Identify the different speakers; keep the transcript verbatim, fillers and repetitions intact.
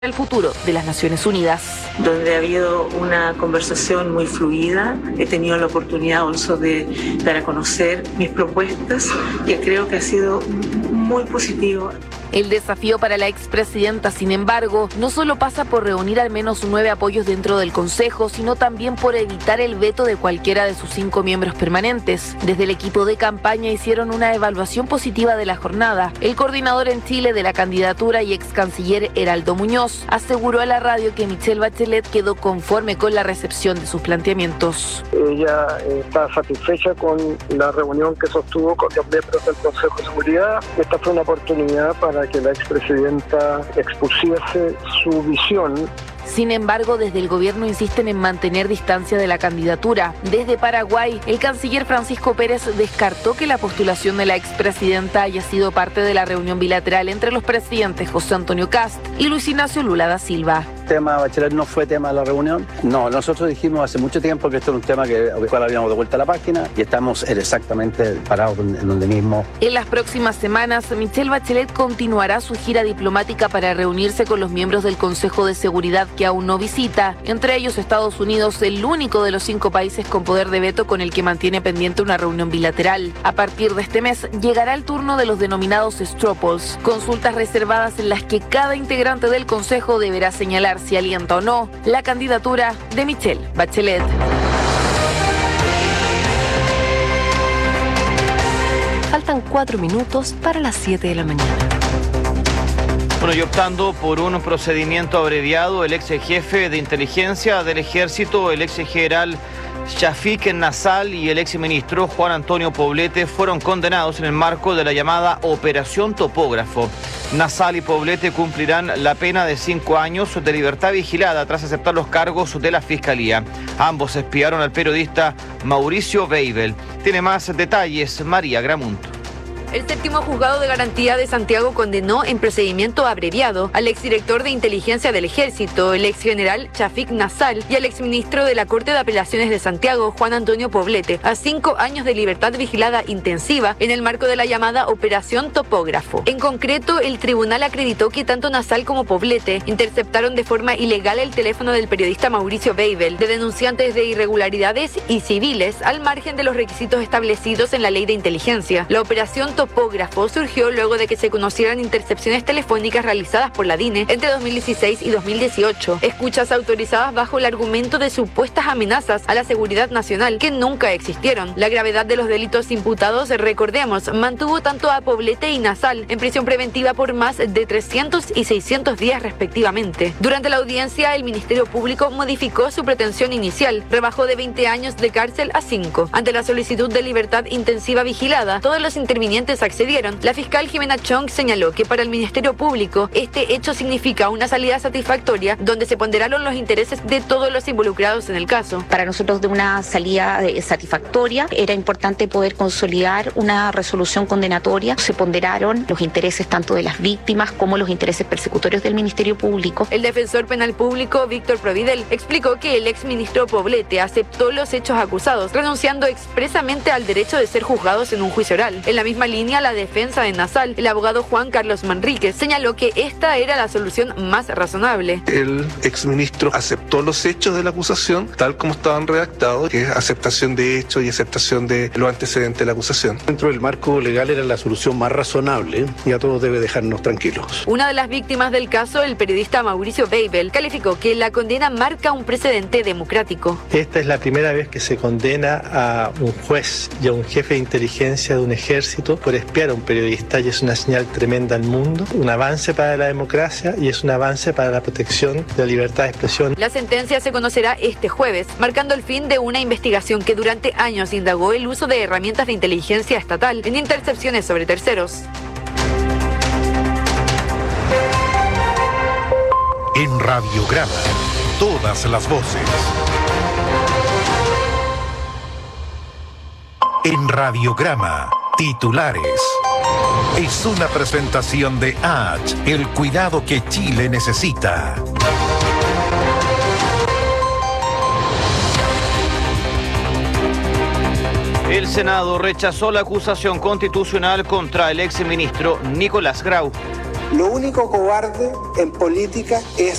Speaker 1: el futuro de las Naciones Unidas.
Speaker 2: Donde ha habido una conversación muy fluida, he tenido la oportunidad also de dar a conocer mis propuestas, que creo que ha sido muy positivo.
Speaker 1: El desafío para la expresidenta, sin embargo, no solo pasa por reunir al menos nueve apoyos dentro del Consejo, sino también por evitar el veto de cualquiera de sus cinco miembros permanentes. Desde el equipo de campaña hicieron una evaluación positiva de la jornada. El coordinador en Chile de la candidatura y ex canciller Heraldo Muñoz aseguró a la radio que Michelle Bachelet quedó conforme con la recepción de sus planteamientos.
Speaker 3: Ella está satisfecha con la reunión que sostuvo con los miembros del Consejo de Seguridad. Esta fue una oportunidad para que la expresidenta expusiese su visión.
Speaker 1: Sin embargo, desde el gobierno insisten en mantener distancia de la candidatura. Desde Paraguay, el canciller Francisco Pérez descartó que la postulación de la expresidenta haya sido parte de la reunión bilateral entre los presidentes José Antonio Kast y Luis Ignacio Lula da Silva.
Speaker 4: El tema Bachelet no fue tema de la reunión. No, nosotros dijimos hace mucho tiempo que esto era un tema que al cual habíamos de vuelta a la página y estamos exactamente parados en donde mismo.
Speaker 1: En las próximas semanas, Michelle Bachelet continuará su gira diplomática para reunirse con los miembros del Consejo de Seguridad que aún no visita, entre ellos Estados Unidos, el único de los cinco países con poder de veto con el que mantiene pendiente una reunión bilateral. A partir de este mes llegará el turno de los denominados straw polls, consultas reservadas en las que cada integrante del Consejo deberá señalar si alienta o no la candidatura de Michelle Bachelet.
Speaker 5: Faltan cuatro minutos para las siete de la mañana.
Speaker 6: Bueno, y optando por un procedimiento abreviado, el ex jefe de inteligencia del ejército, el ex general Shafik Nassal y el ex ministro Juan Antonio Poblete fueron condenados en el marco de la llamada Operación Topógrafo. Nassal y Poblete cumplirán la pena de cinco años de libertad vigilada tras aceptar los cargos de la Fiscalía. Ambos espiaron al periodista Mauricio Weibel. Tiene más detalles María Gramunt.
Speaker 7: El séptimo juzgado de garantía de Santiago condenó en procedimiento abreviado al exdirector de inteligencia del ejército, el exgeneral Shafik Nassal, y al exministro de la Corte de Apelaciones de Santiago, Juan Antonio Poblete, a cinco años de libertad vigilada intensiva en el marco de la llamada Operación Topógrafo. En concreto, el tribunal acreditó que tanto Nassal como Poblete interceptaron de forma ilegal el teléfono del periodista Mauricio Weibel, de denunciantes de irregularidades y civiles, al margen de los requisitos establecidos en la ley de inteligencia. La operación Topógrafo surgió luego de que se conocieran intercepciones telefónicas realizadas por la D I N E entre dos mil dieciséis y dos mil dieciocho, escuchas autorizadas bajo el argumento de supuestas amenazas a la seguridad nacional que nunca existieron. La gravedad de los delitos imputados, recordemos, mantuvo tanto a Poblete y Nassal en prisión preventiva por más de trescientos y seiscientos días respectivamente. Durante la audiencia, el Ministerio Público modificó su pretensión inicial, rebajó de veinte años de cárcel a cinco. Ante la solicitud de libertad intensiva vigilada, todos los intervinientes accedieron. La fiscal Jimena Chong señaló que para el Ministerio Público este hecho significa una salida satisfactoria donde se ponderaron los intereses de todos los involucrados en el caso.
Speaker 8: Para nosotros, de una salida satisfactoria, era importante poder consolidar una resolución condenatoria. Se ponderaron los intereses tanto de las víctimas como los intereses persecutorios del Ministerio Público.
Speaker 7: El defensor penal público Víctor Providel explicó que el exministro Poblete aceptó los hechos acusados, renunciando expresamente al derecho de ser juzgados en un juicio oral. En la misma línea, la defensa de Nassal, el abogado Juan Carlos Manríquez, señaló que esta era la solución más razonable.
Speaker 9: El exministro aceptó los hechos de la acusación tal como estaban redactados, que es aceptación de hechos y aceptación de los antecedentes de la acusación.
Speaker 10: Dentro del marco legal era la solución más razonable y a todos debe dejarnos tranquilos.
Speaker 7: Una de las víctimas del caso, el periodista Mauricio Weibel, calificó que la condena marca un precedente democrático.
Speaker 11: Esta es la primera vez que se condena a un juez y a un jefe de inteligencia de un ejército por espiar a un periodista, y es una señal tremenda al mundo, un avance para la democracia y es un avance para la protección de la libertad de expresión.
Speaker 7: La sentencia se conocerá este jueves, marcando el fin de una investigación que durante años indagó el uso de herramientas de inteligencia estatal en intercepciones sobre terceros.
Speaker 12: En Radiograma, todas las voces. En Radiograma, titulares. Es una presentación de H, el cuidado que Chile necesita.
Speaker 6: El Senado rechazó la acusación constitucional contra el exministro Nicolás Grau.
Speaker 13: Lo único cobarde en política es